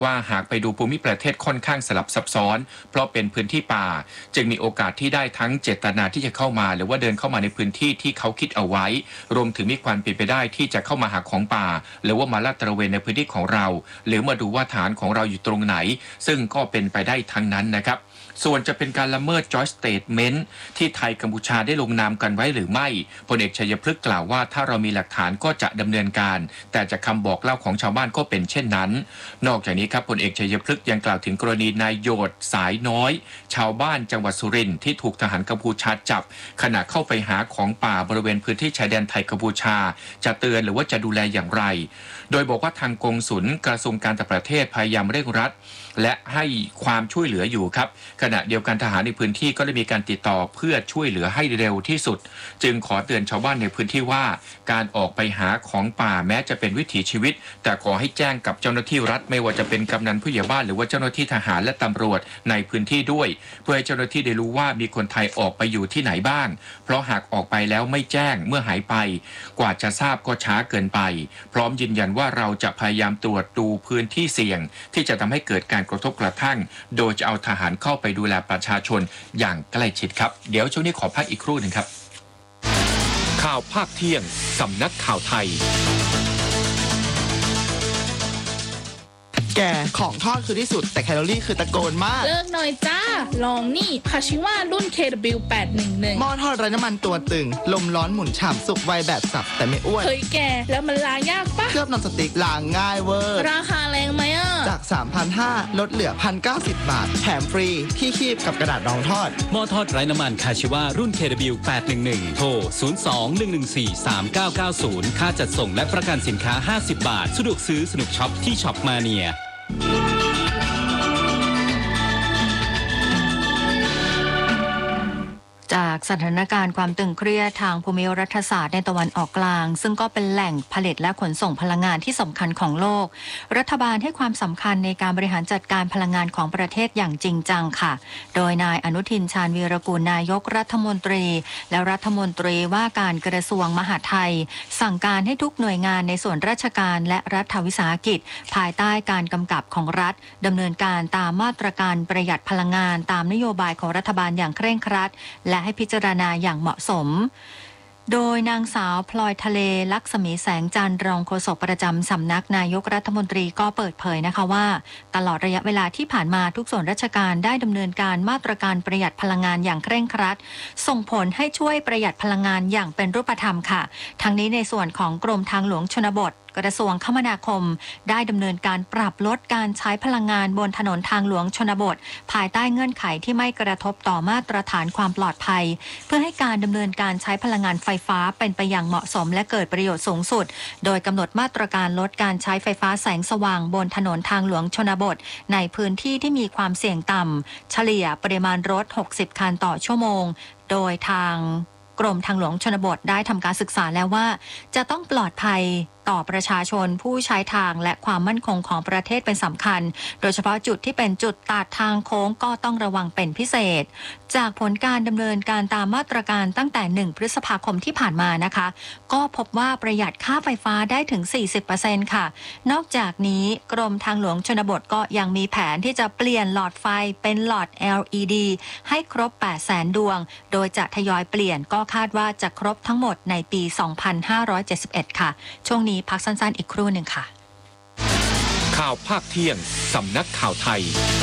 ว่าหากไปดูภูมิประเทศค่อนข้างสลับซับซ้อนเพราะเป็นพื้นที่ป่าจึงมีโอกาสที่ได้ทั้งเจตนาที่จะเข้ามาหรือว่าเดินเข้ามาในพื้นที่ที่เขาคิดเอาไว้รวมถึงมีความเป็นไปได้ที่จะเข้ามาหาของป่าหรือว่ามาลาดตระเวนในพื้นที่ของเราหรือมาดูว่าฐานของเราอยู่ตรงไหนซึ่งก็เป็นไปได้ทั้งนั้นนะครับส่วนจะเป็นการละเมิด Joint Statement ที่ไทยกัมพูชาได้ลงนามกันไว้หรือไม่พลเอกชัยพฤกษ์กล่าวว่าถ้าเรามีหลักฐานก็จะดำเนินการแต่จากคำบอกเล่าของชาวบ้านก็เป็นเช่นนั้นนอกจากนี้ครับพลเอกชัยพฤกษ์ยังกล่าวถึงกรณีนายโยดสายน้อยชาวบ้านจังหวัดสุรินทร์ที่ถูกทหารกัมพูชาจับขณะเข้าไปหาของป่าบริเวณพื้นที่ชายแดนไทยกัมพูชาจะเตือนหรือว่าจะดูแลอย่างไรโดยบอกว่าทางกงสุลกระทรวงการต่างประเทศพยายามเร่งรัดและให้ความช่วยเหลืออยู่ครับขณะเดียวกันทหารในพื้นที่ก็ได้มีการติดต่อเพื่อช่วยเหลือให้เร็วที่สุดจึงขอเตือนชาวบ้านในพื้นที่ว่าการออกไปหาของป่าแม้จะเป็นวิถีชีวิตแต่ขอให้แจ้งกับเจ้าหน้าที่รัฐไม่ว่าจะเป็นกำนันผู้ใหญ่บ้านหรือว่าเจ้าหน้าที่ทหารและตำรวจในพื้นที่ด้วยเพื่อให้เจ้าหน้าที่ได้รู้ว่ามีคนไทยออกไปอยู่ที่ไหนบ้างเพราะหากออกไปแล้วไม่แจ้งเมื่อหายไปกว่าจะทราบก็ช้าเกินไปพร้อมยืนยันว่าเราจะพยายามตรวจดูพื้นที่เสี่ยงที่จะทำให้เกิดการกระทบกระทั่งโดยจะเอาทหารเข้าไปดูแลประชาชนอย่างใกล้ชิดครับเดี๋ยวช่วงนี้ขอพักอีกครู่หนึ่งครับข่าวภาคเที่ยงสำนักข่าวไทยแกของทอดคือที่สุดแต่แคลอรี่คือตะโกนมากเลิกหน่อยจ้าลองนี่คาชิว่ารุ่น KW811 หม้อทอดไร้น้ำมันตัวตึงลมร้อนหมุนฉ่ำสุกไวแบบสับแต่ไม่อ้วนเฮ้ยแกแล้วมันล้างยากปะเคลือบนอนสติ๊กล้างง่ายเวอร์ราคาแรงไหมอ่ะจาก 3,500 ลดเหลือ 1,090 บาทแถมฟรีที่คีบกับกระดาษรองทอดหม้อทอดไร้น้ำมันคาชิว่ารุ่น KW811 โทร 02-114-3990 ค่าจัดส่งและประกันสินค้า50 บาทสะดวกซื้อสนุกช็อปที่ช็อปมาเนียจากสถานการณ์ความตึงเครียดทางภูมิรัฐศาสตร์ในตะวันออกกลางซึ่งก็เป็นแหล่งผลิตและขนส่งพลังงานที่สำคัญของโลกรัฐบาลให้ความสำคัญในการบริหารจัดการพลังงานของประเทศอย่างจริงจังค่ะโดยนายอนุทินชาญวีรกูลนายกรัฐมนตรีและรัฐมนตรีว่าการกระทรวงมหาดไทยสั่งการให้ทุกหน่วยงานในส่วนราชการและรัฐวิสาหกิจภายใต้การกำกับของรัฐดำเนินการตามมาตรการประหยัดพลังงานตามนโยบายของรัฐบาลอย่างเคร่งครัดและให้พิจารณาอย่างเหมาะสมโดยนางสาวพลอยทะเลลักษมีแสงจันทร์รองโฆษกประจำสำนักนายกรัฐมนตรีก็เปิดเผยนะคะว่าตลอดระยะเวลาที่ผ่านมาทุกส่วนราชการได้ดำเนินการมาตรการประหยัดพลังงานอย่างเคร่งครัดส่งผลให้ช่วยประหยัดพลังงานอย่างเป็นรูปธรรมค่ะทั้งนี้ในส่วนของกรมทางหลวงชนบทกระทรวงคมนาคมได้ดำเนินการปรับลดการใช้พลังงานบนถนนทางหลวงชนบทภายใต้เงื่อนไขที่ไม่กระทบต่อมาตรฐานความปลอดภัยเพื่อให้การดำเนินการใช้พลังงานไฟฟ้าเป็นไปอย่างเหมาะสมและเกิดประโยชน์สูงสุดโดยกำหนดมาตรการลดการใช้ไฟฟ้าแสงสว่างบนถนนทางหลวงชนบทในพื้นที่ที่มีความเสี่ยงต่ำเฉลี่ยปริมาณรถ60คันต่อชั่วโมงโดยทางกรมทางหลวงชนบทได้ทำการศึกษาแล้วว่าจะต้องปลอดภัยต่อประชาชนผู้ใช้ทางและความมั่นคงของประเทศเป็นสำคัญโดยเฉพาะจุดที่เป็นจุดตัดทางโค้งก็ต้องระวังเป็นพิเศษจากผลการดำเนินการตามมาตรการตั้งแต่1พฤษภาคมที่ผ่านมานะคะก็พบว่าประหยัดค่าไฟฟ้าได้ถึง 40% ค่ะนอกจากนี้กรมทางหลวงชนบทก็ยังมีแผนที่จะเปลี่ยนหลอดไฟเป็นหลอด LED ให้ครบ 800,000 ดวงโดยจะทยอยเปลี่ยนก็คาดว่าจะครบทั้งหมดในปี 2571 ค่ะช่วงนี้พักสั้นๆอีกครู่หนึ่งค่ะข่าวภาคเที่ยงสำนักข่าวไทย